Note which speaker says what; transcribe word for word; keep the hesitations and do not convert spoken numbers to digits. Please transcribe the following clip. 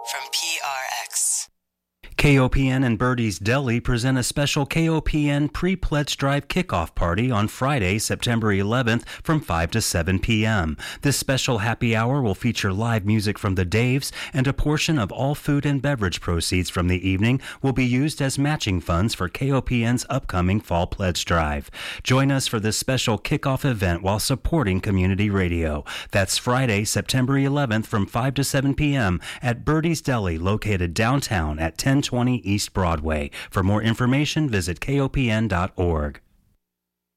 Speaker 1: from P R X.
Speaker 2: K O P N and Birdie's Deli present a special K O P N Pre-Pledge Drive kickoff party on Friday, September eleventh from five to seven p.m. This special happy hour will feature live music from the Daves, and a portion of all food and beverage proceeds from the evening will be used as matching funds for K O P N's upcoming Fall Pledge Drive. Join us for this special kickoff event while supporting community radio. That's Friday, September eleventh from five to seven p.m. at Birdie's Deli, located downtown at ten twenty East Broadway. For more information, visit K O P N dot org.